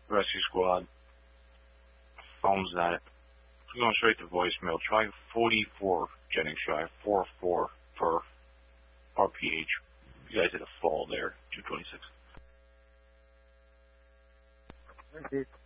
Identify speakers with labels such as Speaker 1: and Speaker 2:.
Speaker 1: Rescue squad. Phone's not it. We're going straight to voicemail. Try 44 Jennings Drive, 44 per RPH. You guys hit a fall there, 226.
Speaker 2: Thank you.